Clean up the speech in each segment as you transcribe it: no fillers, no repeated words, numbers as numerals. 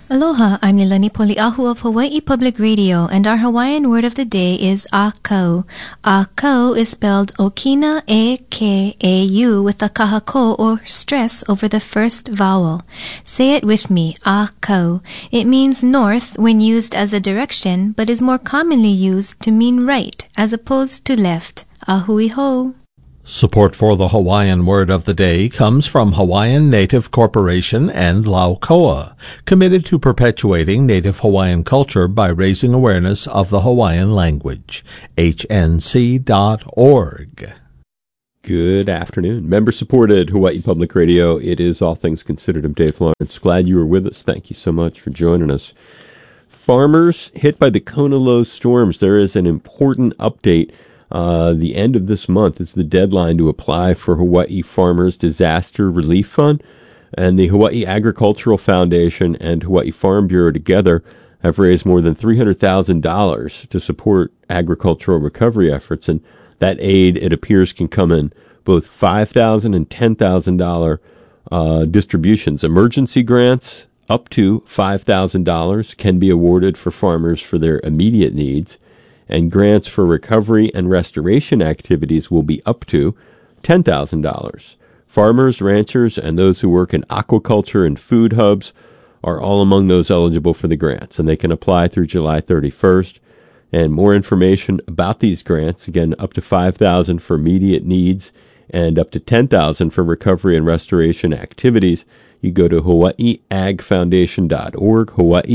Aloha, I'm Nilani Poliahu of Hawaii Public Radio, and our Hawaiian word of the day is akau. Akau is spelled okina e ke a u with a kahako or stress over the first vowel. Say it with me, akau. It means north when used as a direction, but is more commonly used to mean right as opposed to left. Ahui ho. Support for the Hawaiian Word of the Day comes from Hawaiian Native Corporation and Laukoa, committed to perpetuating Native Hawaiian culture by raising awareness of the Hawaiian language. hnc.org. Good afternoon. Member-supported Hawaii Public Radio. It is All Things Considered. I'm Dave Lawrence. Glad you were with us. Thank you so much for joining us. Farmers hit by the Kona low storms. There is an important update. The end of this month is the deadline to apply for Hawaii Farmers Disaster Relief Fund, and the Hawaii Agricultural Foundation and Hawaii Farm Bureau together have raised more than $300,000 to support agricultural recovery efforts, and that aid, it appears, can come in both $5,000 and $10,000 distributions. Emergency grants up to $5,000 can be awarded for farmers for their immediate needs, and grants for recovery and restoration activities will be up to $10,000. Farmers, ranchers, and those who work in aquaculture and food hubs are all among those eligible for the grants, and they can apply through July 31st. And more information about these grants, again, up to $5,000 for immediate needs and up to $10,000 for recovery and restoration activities, you go to hawaiiagfoundation.org,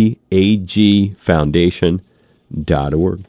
hawaiiagfoundation.org.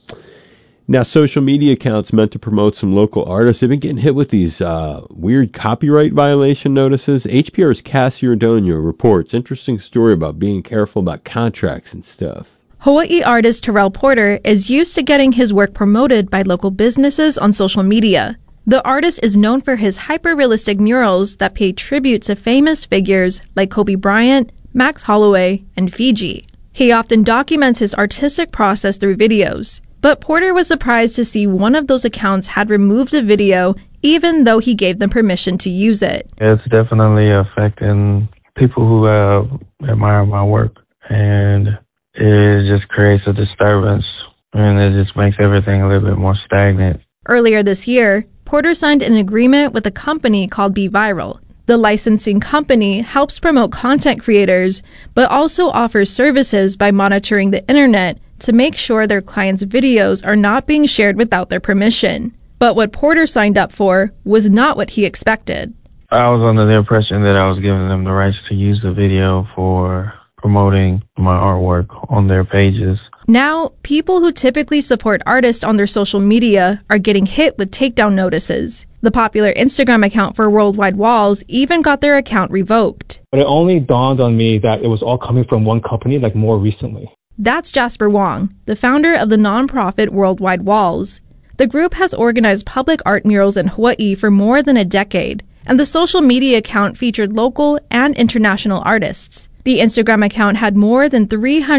Now, social media accounts meant to promote some local artists have been getting hit with these weird copyright violation notices. HPR's Cassie Ordonio reports. Interesting story about being careful about contracts and stuff. Hawaii artist Terrell Porter is used to getting his work promoted by local businesses on social media. The artist is known for his hyper-realistic murals that pay tribute to famous figures like Kobe Bryant, Max Holloway, and Fiji. He often documents his artistic process through videos. But Porter was surprised to see one of those accounts had removed a video, even though he gave them permission to use it. It's definitely affecting people who admire my work, and it just creates a disturbance, and it just makes everything a little bit more stagnant. Earlier this year, Porter signed an agreement with a company called Be Viral. The licensing company helps promote content creators, but also offers services by monitoring the internet to make sure their clients' videos are not being shared without their permission. But what Porter signed up for was not what he expected. I was under the impression that I was giving them the rights to use the video for promoting my artwork on their pages. Now, people who typically support artists on their social media are getting hit with takedown notices. The popular Instagram account for Worldwide Walls even got their account revoked. But it only dawned on me that it was all coming from one company, like more recently. That's Jasper Wong, the founder of the nonprofit Worldwide Walls. The group has organized public art murals in Hawaii for more than a decade, and the social media account featured local and international artists. The Instagram account had more than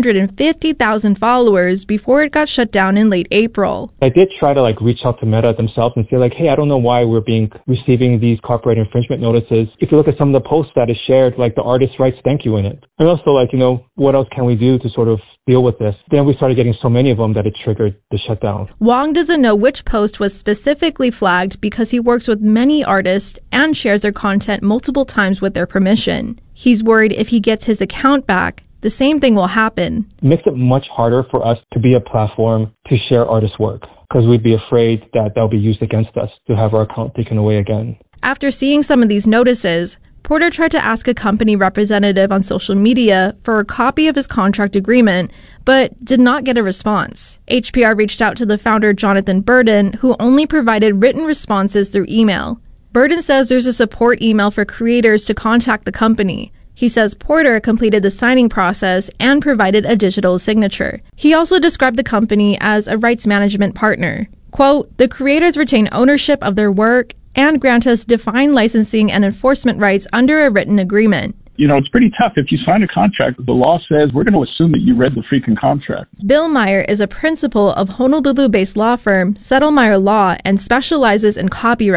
350,000 followers before it got shut down in late April. I did try to reach out to Meta themselves and say hey, I don't know why we're receiving these copyright infringement notices. If you look at some of the posts that is shared, the artist writes thank you in it. And also what else can we do to sort of deal with this? Then we started getting so many of them that it triggered the shutdown. Wong doesn't know which post was specifically flagged because he works with many artists and shares their content multiple times with their permission. He's worried if he gets his account back, the same thing will happen. It makes it much harder for us to be a platform to share artists' work because we'd be afraid that they'll be used against us to have our account taken away again. After seeing some of these notices, Porter tried to ask a company representative on social media for a copy of his contract agreement, but did not get a response. HPR reached out to the founder Jonathan Burden, who only provided written responses through email. Burden says there's a support email for creators to contact the company. He says Porter completed the signing process and provided a digital signature. He also described the company as a rights management partner. Quote, "The creators retain ownership of their work and grant us defined licensing and enforcement rights under a written agreement." It's pretty tough. If you sign a contract, the law says we're going to assume that you read the freaking contract. Bill Meyer is a principal of Honolulu-based law firm Settlemyer Law and specializes in copyright.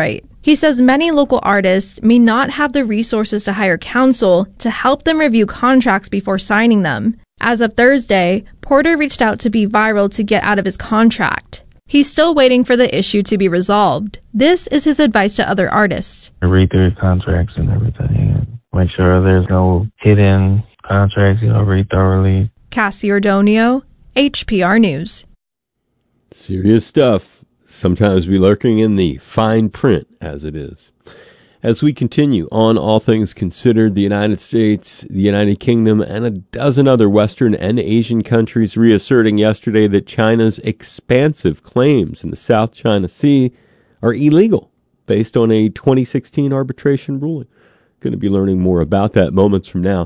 He says many local artists may not have the resources to hire counsel to help them review contracts before signing them. As of Thursday, Porter reached out to Be Viral to get out of his contract. He's still waiting for the issue to be resolved. This is his advice to other artists. Read through your contracts and everything and make sure there's no hidden contracts, read thoroughly. Cassie Ordonio, HPR News. Serious stuff. Sometimes be lurking in the fine print, as it is. As we continue on All Things Considered, the United States, the United Kingdom, and a dozen other Western and Asian countries reasserting yesterday that China's expansive claims in the South China Sea are illegal based on a 2016 arbitration ruling. Going to be learning more about that moments from now.